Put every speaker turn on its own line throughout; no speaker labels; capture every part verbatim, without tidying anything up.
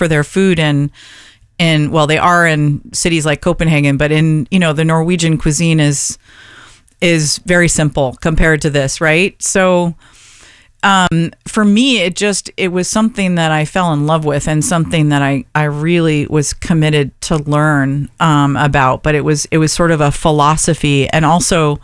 for their food in, in well, they are in cities like Copenhagen, but in, you know, the Norwegian cuisine is is very simple compared to this, right? So um, for me, it just, it was something that I fell in love with and something that I, I really was committed to learn um, about. But it was, it was sort of a philosophy, and also,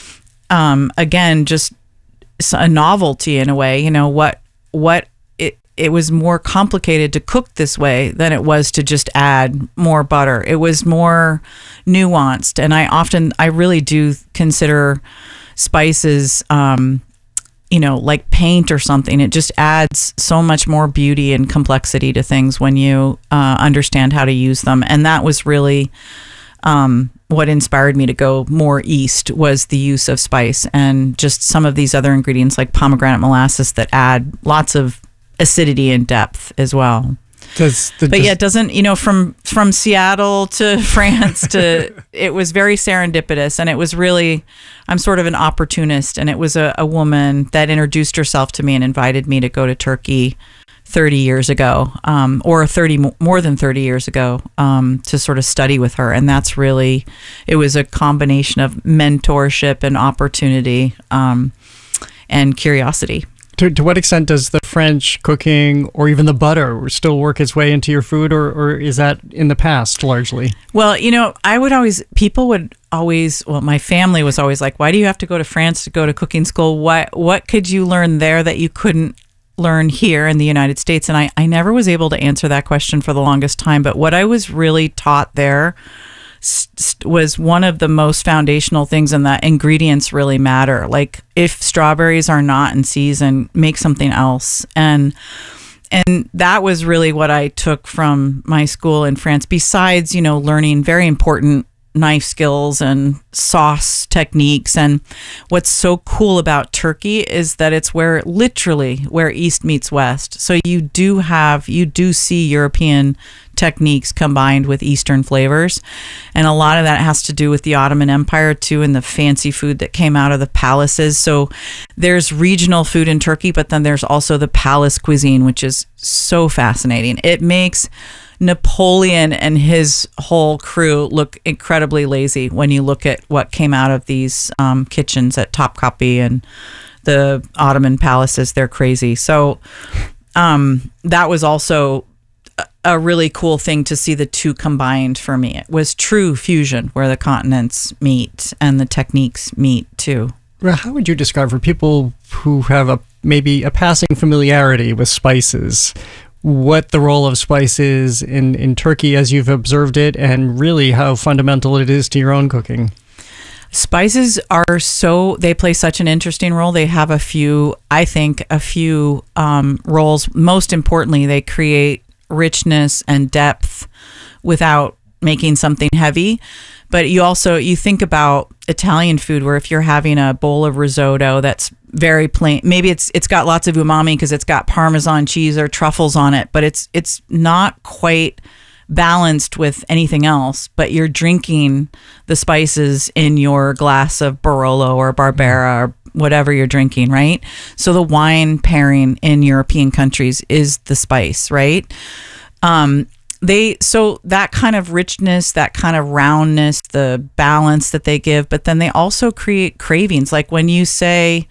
um, again, just a novelty in a way. You know, what, what it, it was more complicated to cook this way than it was to just add more butter. It was more nuanced. And I often, I really do consider spices, um, you know, like paint or something. It just adds so much more beauty and complexity to things when you uh, understand how to use them. And that was really um, what inspired me to go more east, was the use of spice and just some of these other ingredients like pomegranate molasses that add lots of acidity and depth as well.
Does the,
but
does,
yeah, it doesn't, you know, from from Seattle to France to, it was very serendipitous, and it was really, I'm sort of an opportunist, and it was a, a woman that introduced herself to me and invited me to go to Turkey thirty years ago, um, or thirty more than thirty years ago, um, to sort of study with her. And that's really, it was a combination of mentorship and opportunity um, and curiosity.
To, to what extent does the French cooking or even the butter still work its way into your food, or, or is that in the past largely?
Well, you know, I would always, people would always, well, my family was always like, why do you have to go to France to go to cooking school? What, what could you learn there that you couldn't learn here in the United States? And I, I never was able to answer that question for the longest time. But what I was really taught there st- was one of the most foundational things, in that ingredients really matter. Like, if strawberries are not in season, make something else. And and that was really what I took from my school in France, besides, you know, learning very important knife skills and sauce techniques. And what's so cool about Turkey is that it's where, literally where East meets West. So you do have, you do see European techniques combined with Eastern flavors. And a lot of that has to do with the Ottoman Empire too, and the fancy food that came out of the palaces. So there's regional food in Turkey, but then there's also the palace cuisine, which is so fascinating. It makes Napoleon and his whole crew look incredibly lazy when you look at what came out of these um, kitchens at Topkapi and the Ottoman palaces. They're crazy. So um, that was also a really cool thing to see the two combined for me. It was true fusion where the continents meet and the techniques meet too.
How would you describe, for people who have a maybe a passing familiarity with spices, what the role of spice is in, in Turkey as you've observed it, and really how fundamental it is to your own cooking?
Spices are so, they play such an interesting role. They have a few, I think, a few um, roles. Most importantly, they create richness and depth without making something heavy. But you also, you think about Italian food, where if you're having a bowl of risotto that's very plain, maybe it's it's got lots of umami because it's got Parmesan cheese or truffles on it, but it's it's not quite balanced with anything else, but you're drinking the spices in your glass of Barolo or Barbera or whatever you're drinking, right? So the wine pairing in European countries is the spice, right? Um, they so that kind of richness, that kind of roundness, the balance that they give, but then they also create cravings. Like when you say,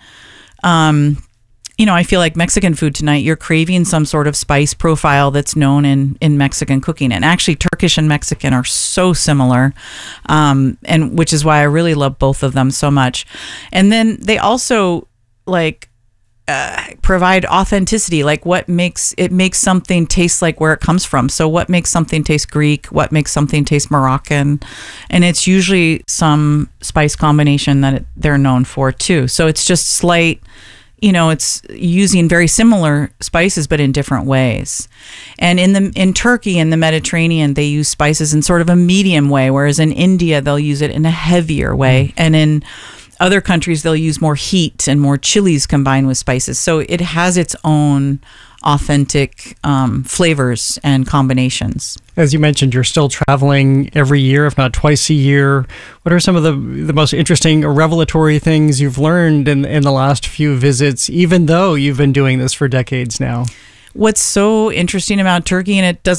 um, you know, I feel like Mexican food tonight, you're craving some sort of spice profile that's known in, in Mexican cooking. And actually Turkish and Mexican are so similar, um, and which is why I really love both of them so much. And then they also like uh, provide authenticity, like what makes it makes something taste like where it comes from. So what makes something taste Greek? What makes something taste Moroccan? And it's usually some spice combination that it, they're known for too. So it's just slight, you know, it's using very similar spices, but in different ways. And in the in Turkey and the Mediterranean, they use spices in sort of a medium way, whereas in India, they'll use it in a heavier way. Mm. And in other countries, they'll use more heat and more chilies combined with spices. So it has its own authentic um, flavors and combinations.
As you mentioned, you're still traveling every year, if not twice a year. What are some of the the most interesting or revelatory things you've learned in, in the last few visits, even though you've been doing this for decades now?
What's so interesting about Turkey, and it doesn't